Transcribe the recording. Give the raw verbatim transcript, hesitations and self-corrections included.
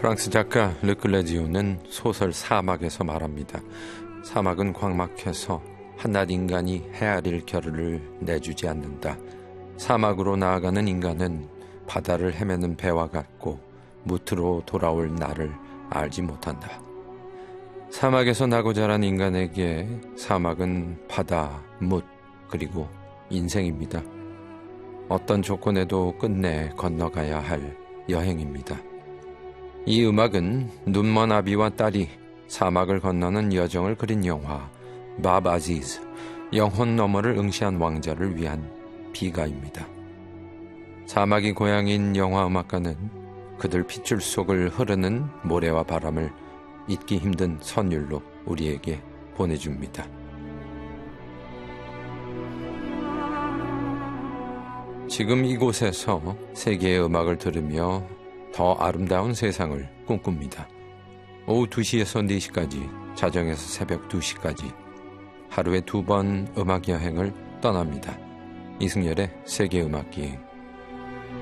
프랑스 작가 르클레지오는 소설 사막에서 말합니다. 사막은 광막해서 한낱 인간이 헤아릴 겨를을 내주지 않는다. 사막으로 나아가는 인간은 바다를 헤매는 배와 같고 무트로 돌아올 날을 알지 못한다. 사막에서 나고 자란 인간에게 사막은 바다, 뭇, 그리고 인생입니다. 어떤 조건에도 끝내 건너가야 할 여행입니다. 이 음악은 눈먼 아비와 딸이 사막을 건너는 여정을 그린 영화 밥 아지즈, 영혼 너머를 응시한 왕자를 위한 비가입니다. 사막이 고향인 영화 음악가는 그들 핏줄 속을 흐르는 모래와 바람을 잊기 힘든 선율로 우리에게 보내줍니다. 지금 이곳에서 세계의 음악을 들으며 더 아름다운 세상을 꿈꿉니다. 오후 두 시에서 네 시까지, 자정에서 새벽 두 시까지 하루에 두 번 음악 여행을 떠납니다. 이승열의 세계음악기행.